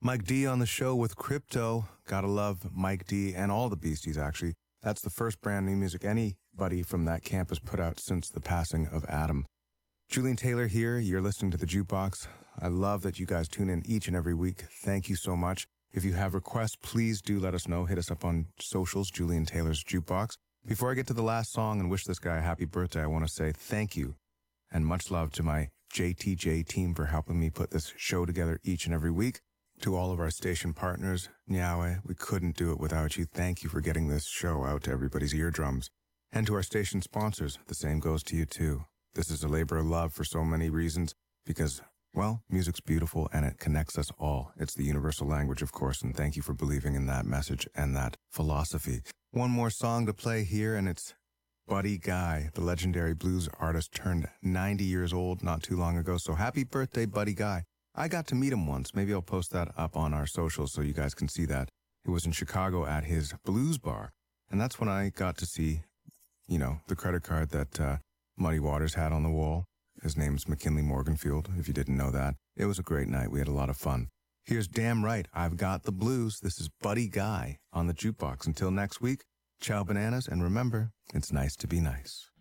Mike D on the show with Crypto. Gotta love Mike D and all the Beasties, actually. That's the first brand new music anybody from that camp has put out since the passing of Adam. Julian Taylor here. You're listening to The Jukebox. I love that you guys tune in each and every week. Thank you so much. If you have requests, please do let us know. Hit us up on socials, Julian Taylor's Jukebox. Before I get to the last song and wish this guy a happy birthday, I want to say thank you and much love to my JTJ team for helping me put this show together each and every week. To all of our station partners, Nyawe, we couldn't do it without you. Thank you for getting this show out to everybody's eardrums. And to our station sponsors, the same goes to you too. This is a labor of love for so many reasons because, well, music's beautiful and it connects us all. It's the universal language, of course, and thank you for believing in that message and that philosophy. One more song to play here, and it's Buddy Guy, the legendary blues artist, turned 90 years old not too long ago. So happy birthday, Buddy Guy. I got to meet him once. Maybe I'll post that up on our socials so you guys can see that. It was in Chicago at his blues bar. And that's when I got to see, the credit card that Muddy Waters had on the wall. His name's McKinley Morganfield, if you didn't know that. It was a great night. We had a lot of fun. Here's Damn Right, I've Got the Blues. This is Buddy Guy on the Jukebox. Until next week, ciao bananas, and remember, it's nice to be nice.